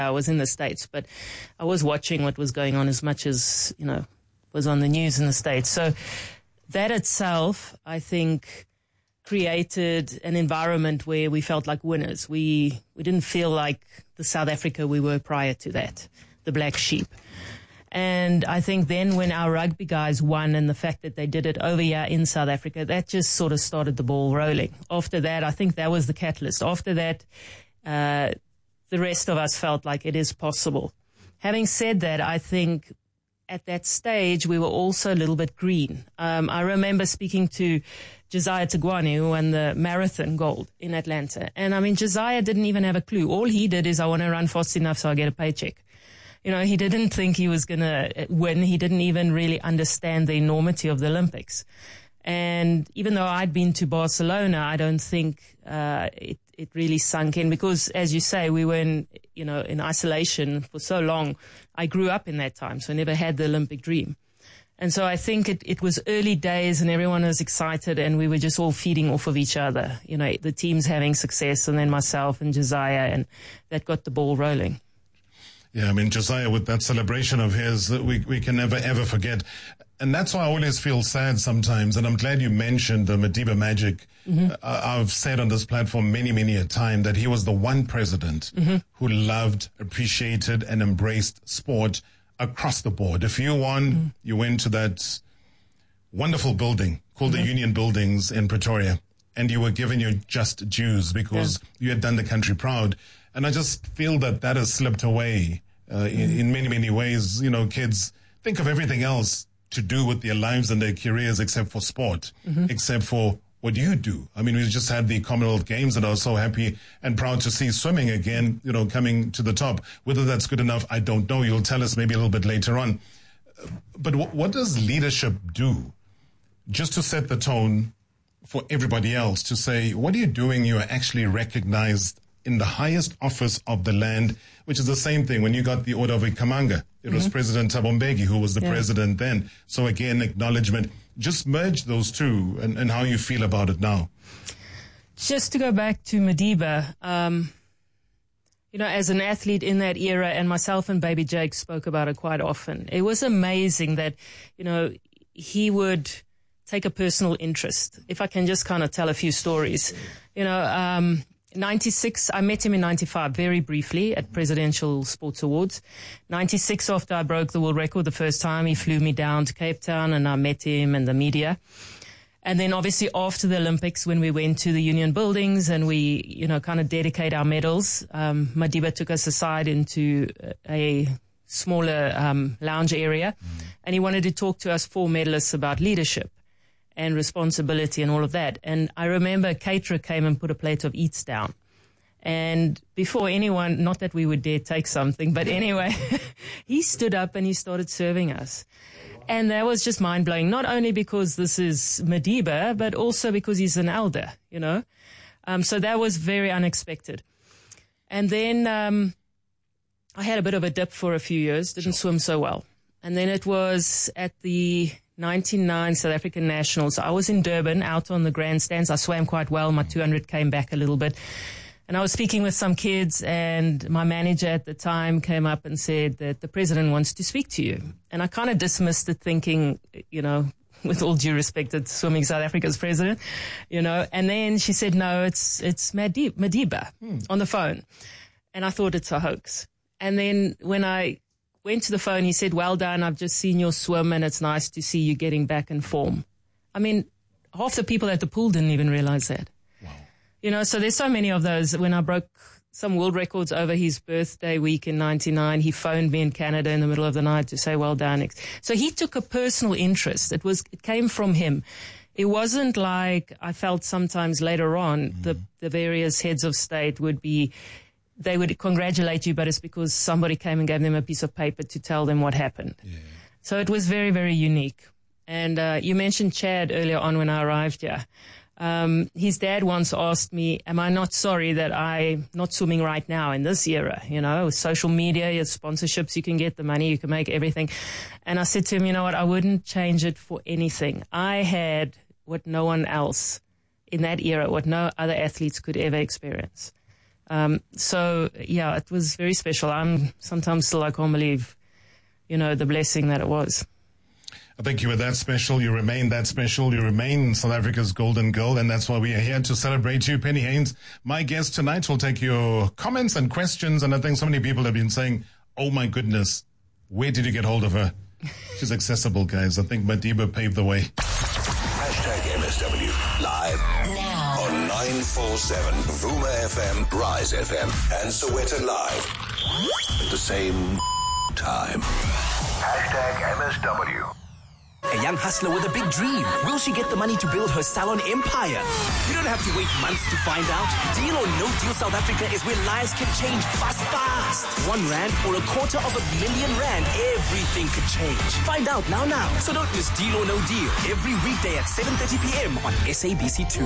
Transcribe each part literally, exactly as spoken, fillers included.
I was in the States, but I was watching what was going on as much as, you know, was on the news in the States. So that itself, I think, created an environment where we felt like winners. We we didn't feel like the South Africa we were prior to that, the black sheep. And I think then when our rugby guys won, and the fact that they did it over here in South Africa, that just sort of started the ball rolling. After that, I think that was the catalyst. After that, uh, the rest of us felt like it is possible. Having said that, I think at that stage, we were also a little bit green. Um, I remember speaking to Josiah Tigwane, who won the marathon gold in Atlanta. And I mean, Josiah didn't even have a clue. All he did is, I want to run fast enough so I get a paycheck. You know, he didn't think he was going to win. He didn't even really understand the enormity of the Olympics. And even though I'd been to Barcelona, I don't think uh, it, it really sunk in because, as you say, we were in, you know, in isolation for so long. I grew up in that time, so I never had the Olympic dream. And so I think it, it was early days and everyone was excited and we were just all feeding off of each other. You know, the teams having success and then myself and Josiah, and that got the ball rolling. Yeah, I mean, Josiah, with that celebration of his, we we can never, ever forget. And that's why I always feel sad sometimes. And I'm glad you mentioned the Madiba Magic. Mm-hmm. Uh, I've said on this platform many, many a time that he was the one president mm-hmm. who loved, appreciated, and embraced sport across the board. If you won, mm-hmm. you went to that wonderful building called mm-hmm. the Union Buildings in Pretoria, and you were given your just dues because yeah. you had done the country proud. And I just feel that that has slipped away uh, mm-hmm. in, in many, many ways. You know, kids think of everything else to do with their lives and their careers except for sport, mm-hmm. except for what you do. I mean, we just had the Commonwealth Games and I was so happy and proud to see swimming again, you know, coming to the top. Whether that's good enough, I don't know. You'll tell us maybe a little bit later on. But w- what does leadership do just to set the tone for everybody else to say, what are you doing? You are actually recognized in the highest office of the land, which is the same thing when you got the Order of Ikamanga. It mm-hmm. was President Thabo Mbeki who was the yeah. president then. So again, acknowledgement. Just merge those two and, and how you feel about it now. Just to go back to Madiba, um, you know, as an athlete in that era, and myself and Baby Jake spoke about it quite often, it was amazing that, you know, he would take a personal interest. If I can just kind of tell a few stories, you know, um, ninety-six, I met him in ninety-five very briefly at Presidential Sports Awards. ninety-six, after I broke the world record the first time, he flew me down to Cape Town and I met him and the media. And then obviously after the Olympics, when we went to the Union Buildings and we, you know, kind of dedicate our medals, um, Madiba took us aside into a smaller um, lounge area mm. and he wanted to talk to us four medalists about leadership and responsibility and all of that. And I remember a caterer came and put a plate of eats down. And before anyone, not that we would dare take something, but anyway, he stood up and he started serving us. And that was just mind-blowing, not only because this is Madiba, but also because he's an elder, you know. Um, so that was very unexpected. And then um, I had a bit of a dip for a few years, didn't swim so well. And then it was at the ninety-nine South African Nationals. I was in Durban out on the grandstands. I swam quite well. My two hundred came back a little bit. And I was speaking with some kids and my manager at the time came up and said that the president wants to speak to you. And I kind of dismissed it thinking, you know, with all due respect, it's swimming South Africa's president, you know. And then she said, no, it's, it's Madiba, Madiba hmm. on the phone. And I thought it's a hoax. And then when I went to the phone, he said, well done, I've just seen your swim and it's nice to see you getting back in form. I mean, half the people at the pool didn't even realize that. Wow. You know, so there's so many of those. When I broke some world records over his birthday week in ninety-nine, he phoned me in Canada in the middle of the night to say, well done. So he took a personal interest. It was, it came from him. It wasn't like I felt sometimes later on mm-hmm. the, the various heads of state would be, they would congratulate you, but it's because somebody came and gave them a piece of paper to tell them what happened. Yeah. So it was very, very unique. And uh, you mentioned Chad earlier on when I arrived here. Um, his dad once asked me, am I not sorry that I'm not swimming right now in this era? You know, with social media, your sponsorships, you can get the money, you can make everything. And I said to him, you know what, I wouldn't change it for anything. I had what no one else in that era, what no other athletes could ever experience. Um, so, yeah, it was very special. I'm sometimes still, I can't believe, you know, the blessing that it was. I think you were that special. You remain that special. You remain South Africa's golden girl, and that's why we are here to celebrate you. Penny Heyns, my guest tonight. We'll take your comments and questions, and I think so many people have been saying, oh my goodness, where did you get hold of her? She's accessible, guys. I think Madiba paved the way. Hashtag M S W live now on nine four seven Vuma F M, Rise F M, and Soweto Live at the same time. Hashtag M S W. A young hustler with a big dream. Will she get the money to build her salon empire? You don't have to wait months to find out. Deal or No Deal South Africa is where lives can change fast, fast. One rand or a quarter of a million rand, everything could change. Find out now, now. So don't miss Deal or No Deal every weekday at seven thirty p.m. on S A B C two.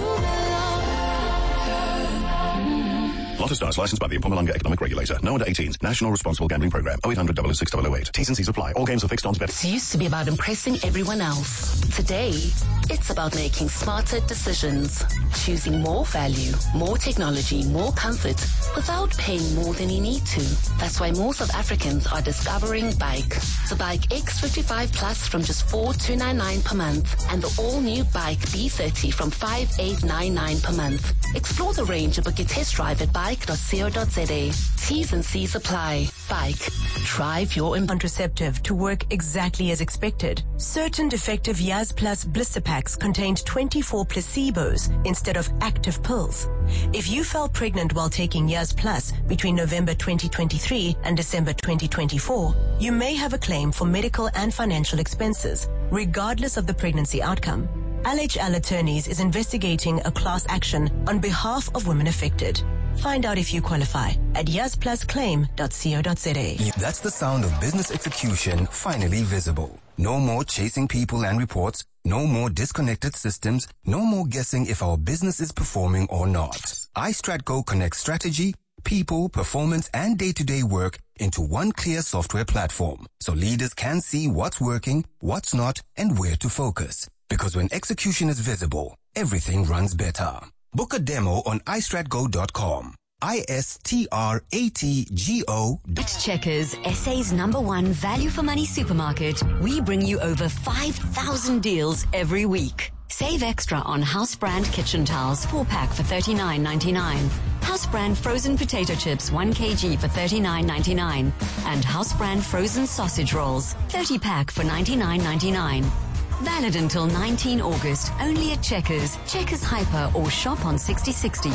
Lotto Stars, licensed by the Mpumalanga Economic Regulator. No under eighteens. National Responsible Gambling Program. oh eight hundred, double oh six, double oh eight. T's and C's apply. All games are fixed odds bet. It used to be about impressing everyone else. Today, it's about making smarter decisions. Choosing more value, more technology, more comfort, without paying more than you need to. That's why more South Africans are discovering Bike. The Bike X fifty-five Plus from just four thousand two hundred ninety-nine per month, and the all-new Bike B thirty from five thousand eight hundred ninety-nine per month. Explore the range and book a test drive at bike dot co dot za. T's and C's apply. Bike. Drive your contraceptive to work exactly as expected. Certain defective Yaz Plus blister packs contained twenty-four placebos instead of active pills. If you fell pregnant while taking Yaz Plus between November twenty twenty-three and December twenty twenty-four, you may have a claim for medical and financial expenses, regardless of the pregnancy outcome. L H L Attorneys is investigating a class action on behalf of women affected. Find out if you qualify at yaz plus claim dot co dot za. That's the sound of business execution finally visible. No more chasing people and reports. No more disconnected systems. No more guessing if our business is performing or not. iStratGo connects strategy, people, performance, and day-to-day work into one clear software platform, so leaders can see what's working, what's not, and where to focus. Because when execution is visible, everything runs better. Book a demo on i strat go dot com. I S T R A T G O. At Checkers, S A's number one value for money supermarket, we bring you over five thousand deals every week. Save extra on House Brand kitchen towels, four pack for thirty-nine ninety-nine. House Brand frozen potato chips, one kilogram for thirty-nine ninety-nine. And House Brand frozen sausage rolls, thirty pack for ninety-nine ninety-nine. Valid until nineteenth of August, only at Checkers, Checkers Hyper, or shop on sixty sixty.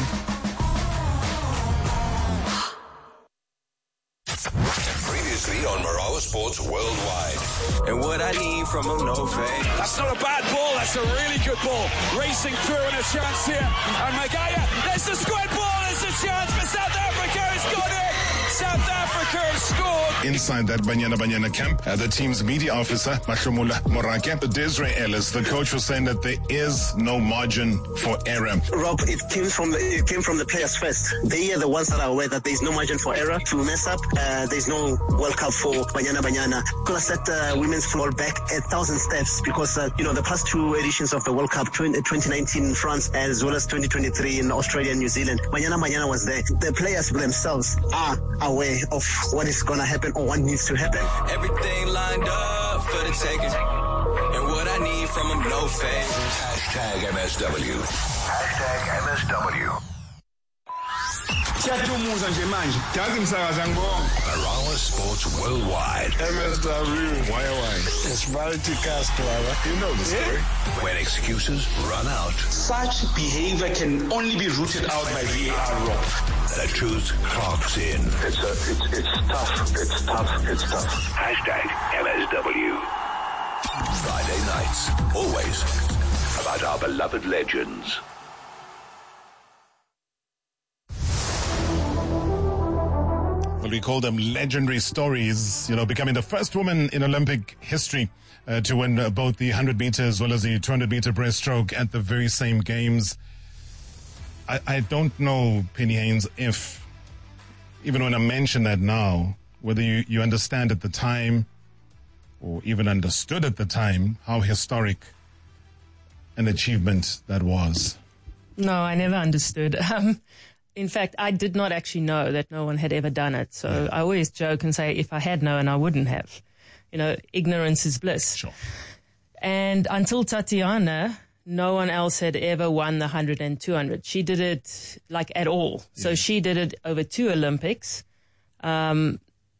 Previously on Marawa Sports Worldwide. And what I need from a no fade. That's not a bad ball. That's a really good ball. Racing through and a chance here. And Magaya, there's the squid ball. There's a chance for South Africa. It's got it. South Africa has scored. Inside that Banyana Banyana camp, uh, the team's media officer, Mashumula Morake, Desiree Ellis, the coach, was saying that there is no margin for error. Rob, it came from the, it came from the players first. They are the ones that are aware that there is no margin for error to mess up. Uh, there is no World Cup for Banyana Banyana. Gonna set uh, women's floor back a thousand steps because uh, you know the past two editions of the World Cup, twenty nineteen in France as well as twenty twenty-three in Australia and New Zealand, Banyana Banyana was there. The players themselves are aware of what is gonna happen or what needs to happen. Everything lined up for the taking. And what I need from them, no fade. Hashtag M S W. Hashtag M S W. Marawa Sports Worldwide. M S W. Why, why? It's Vanity Castro. You know the story. When excuses run out, Such behavior can only be rooted out by V A R, Rob. the truth clocks in. It's, a, it's, it's tough. It's tough. It's tough. Hashtag M S W. Friday nights, always about our beloved legends. Well, we call them legendary stories, you know, becoming the first woman in Olympic history uh, to win uh, both the one hundred meter as well as the two hundred meter breaststroke at the very same games. I, I don't know, Penny Heyns, if, even when I mention that now, whether you, you understand at the time or even understood at the time how historic an achievement that was. No, I never understood. Um, in fact, I did not actually know that no one had ever done it. So yeah. I always joke and say, if I had known, I wouldn't have. You know, ignorance is bliss. Sure. And until Tatiana, no one else had ever won the one hundred and two hundred. She did it like at all. Yeah. So she did it over two Olympics. Um,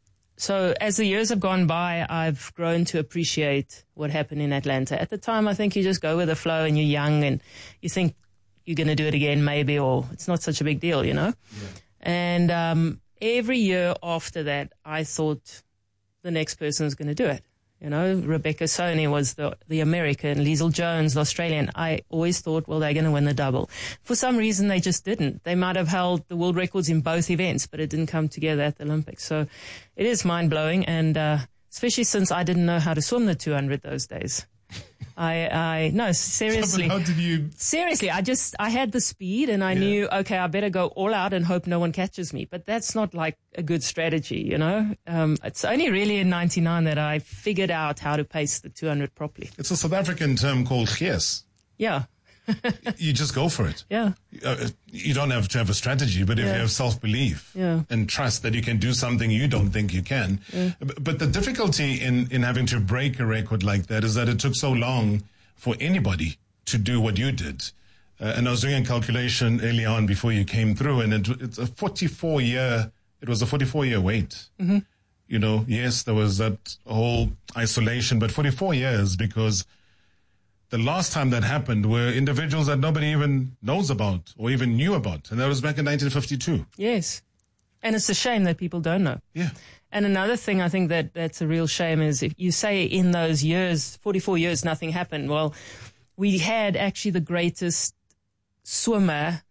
so as the years have gone by, I've grown to appreciate what happened in Atlanta. At the time, I think you just go with the flow and you're young and you think you're going to do it again maybe, or it's not such a big deal, you know. Yeah. And um, every year after that, I thought the next person is going to do it. You know, Rebecca Soni was the the American, Liesl Jones, the Australian. I always thought, well, they're going to win the double. For some reason, they just didn't. They might have held the world records in both events, but it didn't come together at the Olympics. So it is mind-blowing, and uh, especially since I didn't know how to swim the two hundred those days. I, I, no, seriously. How did you? Seriously, I just, I had the speed and I yeah. knew, okay, I better go all out and hope no one catches me. But that's not like a good strategy, you know. Um, it's only really in ninety-nine that I figured out how to pace the two hundred properly. It's a South African term called gees. Yeah. You just go for it. Yeah. Uh, you don't have to have a strategy, but if yeah. you have self-belief yeah. and trust that you can do something you don't think you can. Yeah. But the difficulty in, in having to break a record like that is that it took so long for anybody to do what you did. Uh, and I was doing a calculation early on before you came through, and it, it's a forty-four year, it was a forty-four year wait. Mm-hmm. You know, yes, there was that whole isolation, but forty-four years, because the last time that happened were individuals that nobody even knows about or even knew about. And that was back in nineteen fifty-two. Yes. And it's a shame that people don't know. Yeah. And another thing I think that that's a real shame is if you say in those years, forty-four years, nothing happened. Well, we had actually the greatest swimmer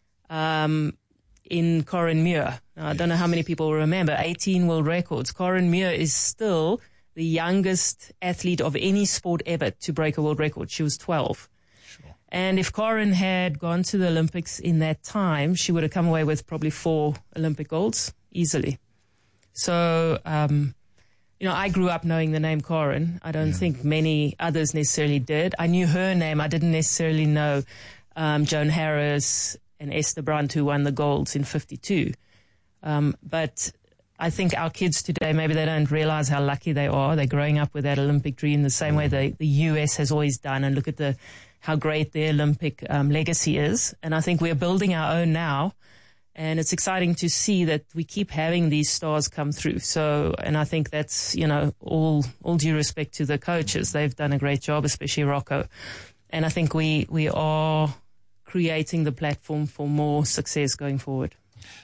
um, in Corinne Muir. Now, I don't know how many people remember, eighteen world records. Corinne Muir is still the youngest athlete of any sport ever to break a world record. She was twelve. Sure. And if Corinne had gone to the Olympics in that time, she would have come away with probably four Olympic golds easily. So, um, you know, I grew up knowing the name Corinne. I don't yeah. think many others necessarily did. I knew her name. I didn't necessarily know um, Joan Harris and Esther Brandt, who won the golds in fifty-two. Um, but I think our kids today, maybe they don't realize how lucky they are. They're growing up with that Olympic dream the same way the, the U S has always done, and look at the how great their Olympic um, legacy is. And I think we're building our own now. And it's exciting to see that we keep having these stars come through. So, and I think that's, you know, all, all due respect to the coaches. They've done a great job, especially Rocco. And I think we, we are creating the platform for more success going forward.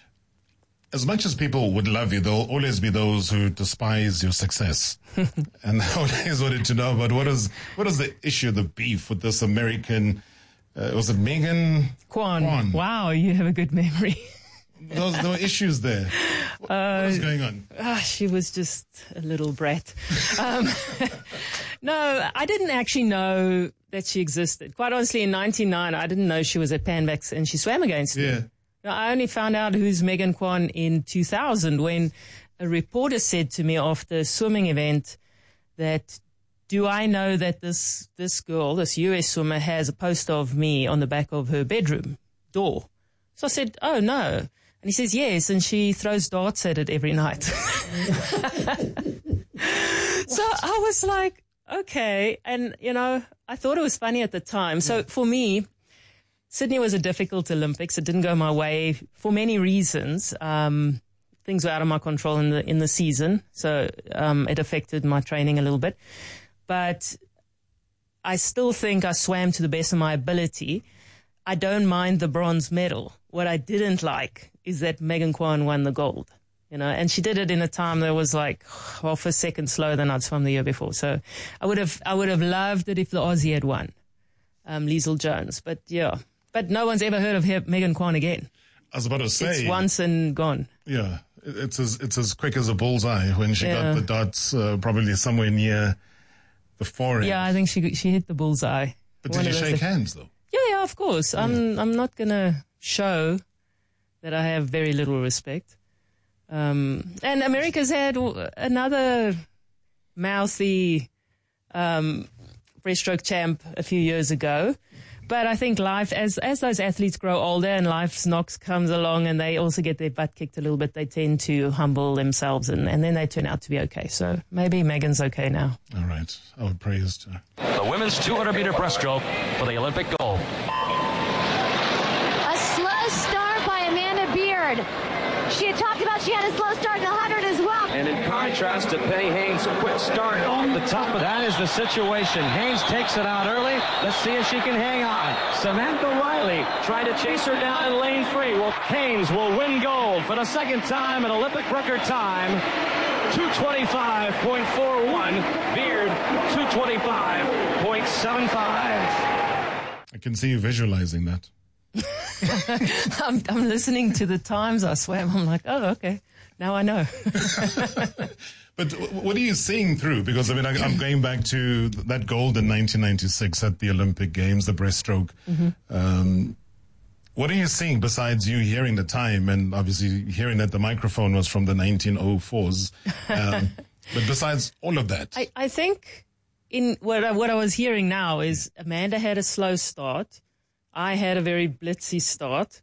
As much as people would love you, there'll always be those who despise your success. And I always wanted to know about what is, what is the issue, the beef with this American, uh, was it Megan Kwan? Kwan? Wow, you have a good memory. Those, there were issues there. What, uh, what is going on? Ah, she was just a little brat. Um, no, I didn't actually know that she existed. Quite honestly, in ninety-nine, I didn't know she was at Panvax and she swam against me. Yeah. I only found out who's Megan Kwan in two thousand when a reporter said to me after a swimming event that, do I know that this, this girl, this U S swimmer, has a poster of me on the back of her bedroom door? So I said, oh, no. And he says, yes, and she throws darts at it every night. So I was like, okay. And, you know, I thought it was funny at the time. So for me, Sydney was a difficult Olympics. It didn't go my way for many reasons. Um, things were out of my control in the in the season, so um, it affected my training a little bit. But I still think I swam to the best of my ability. I don't mind the bronze medal. What I didn't like is that Megan Kwan won the gold, you know, and she did it in a time that was like half a second slower than I'd swum the year before. So I would have, I would have loved it if the Aussie had won, um, Liesl Jones. But yeah, but no one's ever heard of her, Megan Kwan again. I was about to say. It's once and gone. Yeah. It's as, it's as quick as a bullseye when she Yeah. got the dots, uh, probably somewhere near the forehead. Yeah, I think she, she hit the bullseye. But One did you of those shake that- hands though? Yeah, yeah, of course. I'm I'm not gonna show that I have very little respect. Um, and America's had w- another mouthy um, breaststroke champ a few years ago, But I think life, as as those athletes grow older and life's knocks comes along and they also get their butt kicked a little bit, they tend to humble themselves and, and then they turn out to be okay. So maybe Megan's okay now. All right. Our praise to her. The women's two hundred meter breaststroke for the Olympic gold. A slow start by Amanda Beard. She had talked about she had a slow start in the one hundred as well. And in contrast to Penny Haynes, a quick start on the top of that is the situation. Haynes takes it out early. Let's see if she can hang on. Samantha Riley trying to chase her down in lane three. Well, Haynes will win gold for the second time at Olympic record time. two twenty-five point four one. Beard, two twenty-five point seven five. I can see you visualizing that. I'm, I'm listening to the times I swam. I'm like, oh, okay. Now I know. But what are you seeing through? Because, I mean, I, I'm going back to that gold in nineteen ninety-six at the Olympic Games, the breaststroke. Mm-hmm. Um, what are you seeing besides you hearing the time and obviously hearing that the microphone was from the nineteen oh fours? Um, but besides all of that. I, I think in what I, what I was hearing now is Amanda had a slow start. I had a very blitzy start.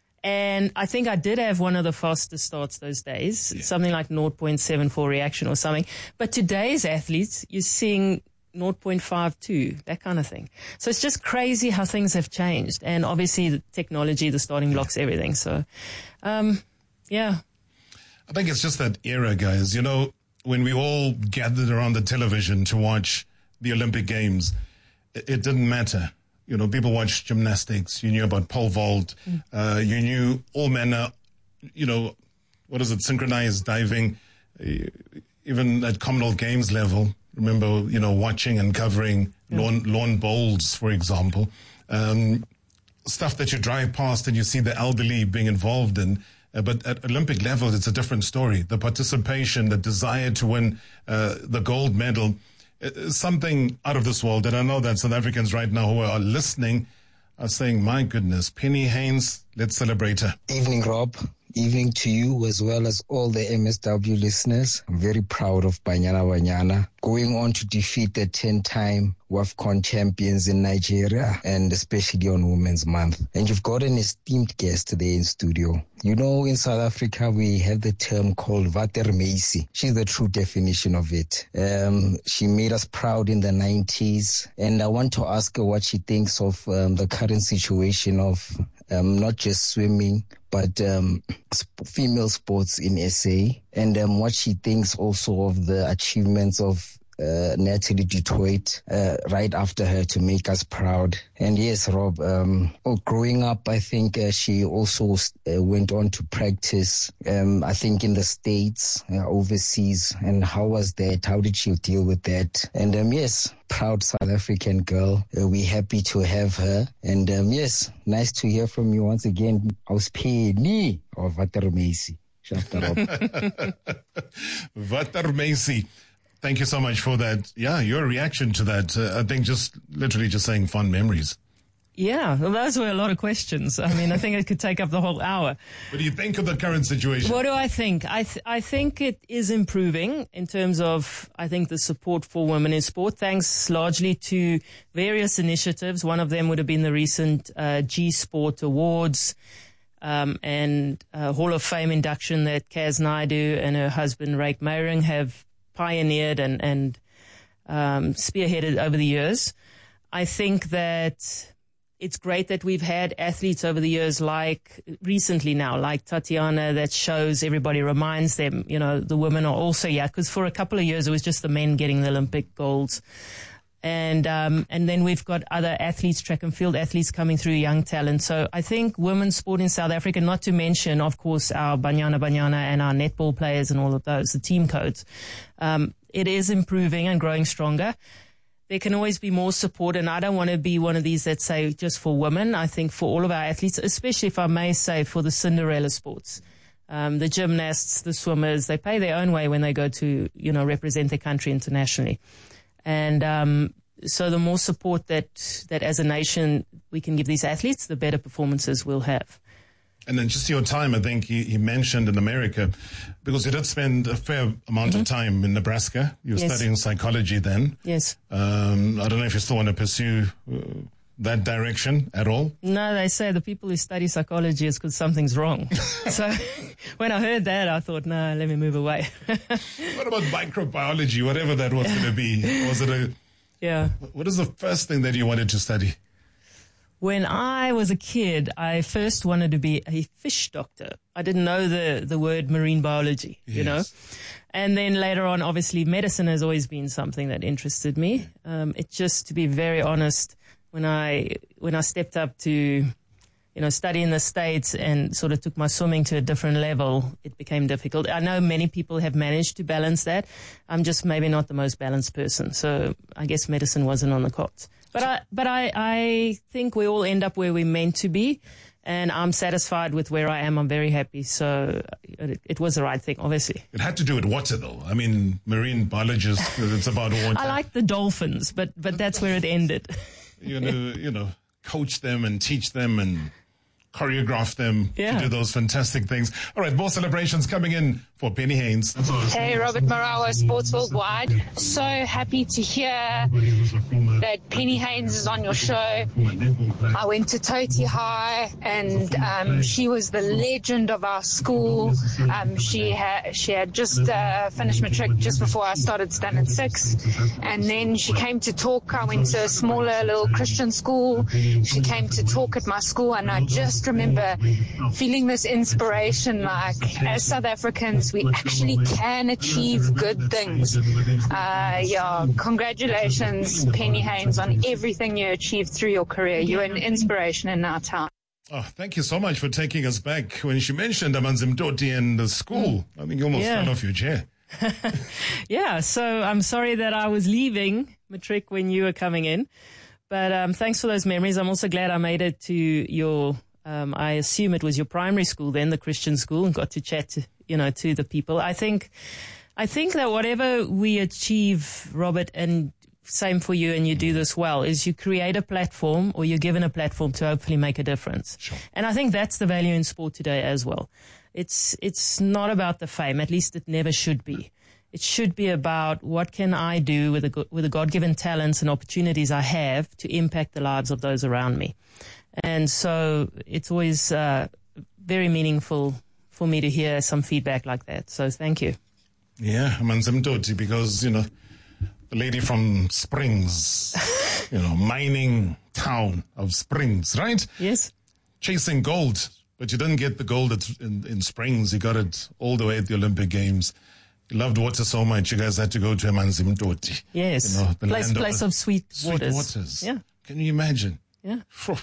And I think I did have one of the fastest starts those days, yeah. Something like zero point seven four reaction or something. But today's athletes, you're seeing zero point five two, that kind of thing. So it's just crazy how things have changed. And obviously the technology, the starting blocks, everything. So, um, yeah. I think it's just that era, guys. You know, when we all gathered around the television to watch the Olympic Games, it, it didn't matter. You know, people watched gymnastics. You knew about pole vault. Mm. Uh, you knew all manner, you know, what is it, synchronized diving, uh, even at Commonwealth Games level. Remember, you know, watching and covering yeah. lawn, lawn bowls, for example. Um, stuff that you drive past and you see the elderly being involved in. Uh, but at Olympic level, it's a different story. The participation, the desire to win uh, the gold medal, something out of this world. And I know that South Africans right now who are listening are saying, my goodness, Penny Haynes, let's celebrate her. Evening, Rob. Evening to you as well as all the M S W listeners. I'm very proud of Banyana Banyana going on to defeat the ten-time WAFCON champions in Nigeria, and especially on Women's Month. And you've got an esteemed guest there in studio. You know, in South Africa, we have the term called Watermeisi. She's the true definition of it. Um, she made us proud in the nineties. And I want to ask her what she thinks of um, the current situation of um, not just swimming, but um, sp- female sports in S A, and um, what she thinks also of the achievements of uh, Natalie du Toit uh, right after her to make us proud. And yes, Rob, um, oh, growing up, I think uh, she also uh, went on to practice, um, I think in the States, uh, overseas. And how was that? How did she deal with that? And um, yes, proud South African girl. Uh, we're happy to have her. And um, yes, nice to hear from you once again. Auspeni of Watermeisi. Watermeisi. Thank you so much for that. Yeah, your reaction to that, uh, I think just literally just saying fond memories. Yeah, well, those were a lot of questions. I mean, I think it could take up the whole hour. What do you think of the current situation? What do I think? I th- I think it is improving in terms of, I think, the support for women in sport, thanks largely to various initiatives. One of them would have been the recent uh, G Sport Awards um, and uh, Hall of Fame induction that Kaz Naidu and her husband, Rake Meyering, have pioneered and, and um, spearheaded over the years. I think that it's great that we've had athletes over the years, like recently now, like Tatiana, that shows everybody, reminds them, you know, the women are also, yeah, because for a couple of years it was just the men getting the Olympic golds. And, um, and then we've got other athletes, track and field athletes coming through, young talent. So I think women's sport in South Africa, not to mention, of course, our Banyana Banyana and our netball players and all of those, the team codes, um, it is improving and growing stronger. There can always be more support, and I don't want to be one of these that say just for women. I think for all of our athletes, especially if I may say for the Cinderella sports, um, the gymnasts, the swimmers, they pay their own way when they go to, you know, represent their country internationally. And um, so the more support that, that as a nation we can give these athletes, the better performances we'll have. And then just your time, I think he, he mentioned in America, because you did spend a fair amount mm-hmm. of time in Nebraska. You were yes. studying psychology then. Yes. Um, I don't know if you still want to pursue uh, that direction at all? No, they say the people who study psychology is because something's wrong. So when I heard that, I thought, no, let me move away. What about microbiology, whatever that was going to be? Was it a... Yeah. What is the first thing that you wanted to study? When I was a kid, I first wanted to be a fish doctor. I didn't know the, the word marine biology, yes. you know. And then later on, obviously, medicine has always been something that interested me. Um, it just, to be very honest, when I when I stepped up to, you know, study in the States and sort of took my swimming to a different level, it became difficult. I know many people have managed to balance that. I'm just maybe not the most balanced person. So I guess medicine wasn't on the cards. But I, but I, I think we all end up where we're meant to be, and I'm satisfied with where I am. I'm very happy. So it, it was the right thing, obviously. It had to do with water, though. I mean, marine biologists, it's about water. I like the dolphins, but, but that's where it ended. You know, you know, coach them and teach them and choreograph them yeah. to do those fantastic things. All right, more celebrations coming in for Penny Haynes. Hey, Robert Marawa, Sports Worldwide. So happy to hear that Penny Haynes is on your show. I went to Toti High, and um, she was the legend of our school. Um, she had she had just uh, finished matric just before I started standard six, and then she came to talk. I went to a smaller little Christian school. She came to talk at my school, and I just remember feeling this inspiration, like, as South Africans, we actually can achieve good things. Uh, yeah, congratulations, Penny Haynes, on everything you achieved through your career. You're an inspiration in our town. Oh, thank you so much for taking us back. When she mentioned Amanzi Mtoti and the school, I think you almost yeah. fell off your chair. Yeah, so I'm sorry that I was leaving matric when you were coming in. But um, thanks for those memories. I'm also glad I made it to your, um, I assume it was your primary school then, the Christian school, and got to chat to, you know, to the people. I think, I think that whatever we achieve, Robert, and same for you, and you do this well, is you create a platform, or you're given a platform to hopefully make a difference. Sure. And I think that's the value in sport today as well. It's, it's not about the fame. At least it never should be. It should be about what can I do with the, with the God-given talents and opportunities I have to impact the lives of those around me. And so it's always uh, very meaningful for me to hear some feedback like that. So thank you. Yeah, Amanzi Mtoti, because, you know, the lady from Springs, you know, mining town of Springs, right? Yes. Chasing gold, but you didn't get the gold at, in, in Springs. You got it all the way at the Olympic Games. You loved water so much, you guys had to go to Amanzi Mtoti. Yes. You know, the place land place of, of sweet, sweet waters. waters. Yeah. Can you imagine? Yeah.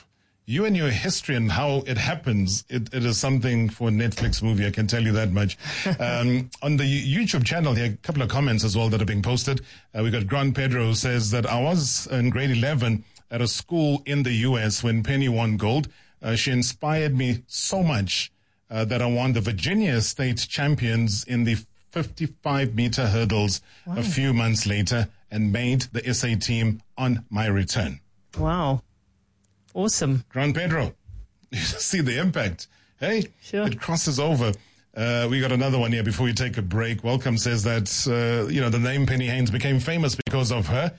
You and your history and how it happens, it, it is something for a Netflix movie, I can tell you that much. Um, on the YouTube channel here, a couple of comments as well that are being posted. Uh, we got Gran Pedro who says that I was in grade eleven at a school in the U S when Penny won gold. Uh, she inspired me so much uh, that I won the Virginia State Champions in the fifty-five meter hurdles wow. a few months later and made the S A team on my return. Wow. Awesome. Gran Pedro, you see the impact. Hey, sure. It crosses over. Uh, we got another one here before we take a break. Welcome says that, uh, you know, the name Penny Haynes became famous because of her.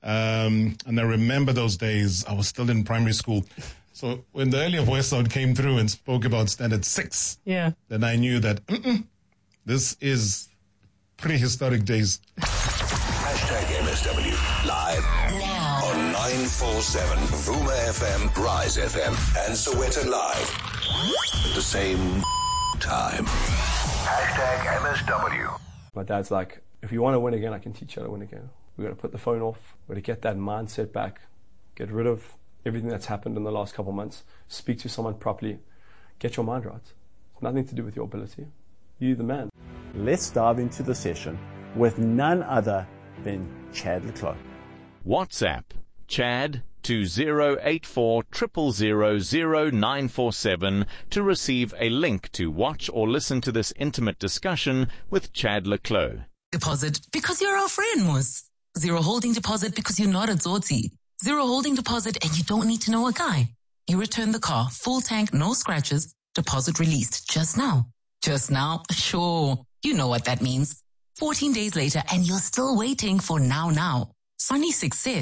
Um, and I remember those days. I was still in primary school. So when the earlier voice sound came through and spoke about standard six, yeah, then I knew that mm-mm, this is prehistoric days. Hashtag M S W live now on nine four seven Vuma F M, Rise F M, and Sowetan Live at the same time. Hashtag M S W. My dad's like, if you want to win again, I can teach you how to win again. We're going to put the phone off. We're going to get that mindset back. Get rid of everything that's happened in the last couple of months. Speak to someone properly. Get your mind right. It's nothing to do with your ability. You're the man. Let's dive into the session with none other than Chad le Clos. WhatsApp Chad to zero eight four zero zero zero zero nine four seven to receive a link to watch or listen to this intimate discussion with Chad le Clos. Deposit because you're our friend, Moose. Zero holding deposit because you're not a Zotzi. Zero holding deposit and you don't need to know a guy. You return the car, full tank, no scratches, deposit released just now. Just now? Sure. You know what that means. fourteen days later and you're still waiting for now now. Sunny Six says,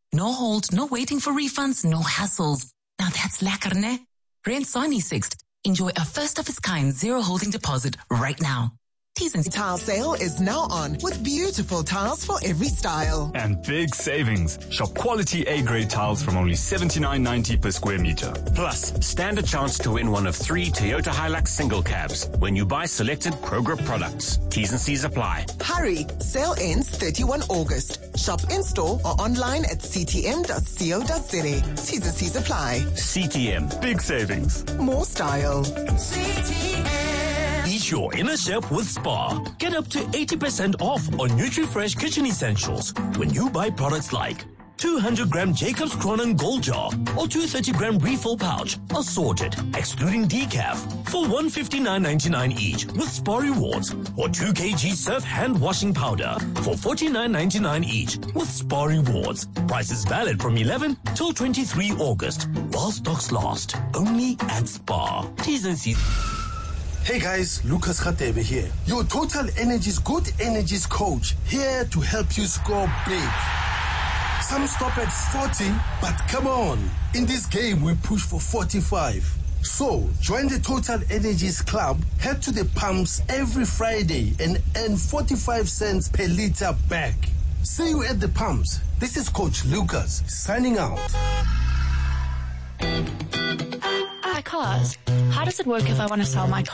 No hold, no waiting for refunds, no hassles. Now that's lekker, ne? Rent Sony Sixt. Enjoy a first of its kind zero holding deposit right now. T's and Tile sale is now on with beautiful tiles for every style. And big savings. Shop quality A-grade tiles from only seventy-nine ninety per square meter. Plus, stand a chance to win one of three Toyota Hilux single cabs when you buy selected Progrip products. T's and C's apply. Hurry! Sale ends thirty-first of August. Shop in-store or online at c t m dot co dot z a. T's and C's apply. C T M. Big savings. More style. C T M. Eat your inner chef with Spar. Get up to eighty percent off on NutriFresh kitchen essentials when you buy products like two hundred gram Jacob's Cronin Gold Jar or two thirty gram refill pouch, assorted, excluding decaf, for one hundred fifty-nine ninety-nine each with Spar Rewards, or two kilograms Surf hand washing powder for forty-nine ninety-nine each with Spar Rewards. Prices valid from eleventh till twenty-third August while stocks last. Only at Spar. T's and C's. Hey guys, Lucas Khatebe here. Your Total Energies Good Energies coach, here to help you score big. Some stop at forty, but come on. In this game, we push for forty-five. So, join the Total Energies Club, head to the pumps every Friday and earn forty-five cents per liter back. See you at the pumps. This is Coach Lucas, signing out. Hi, cars. How does it work if I want to sell my car?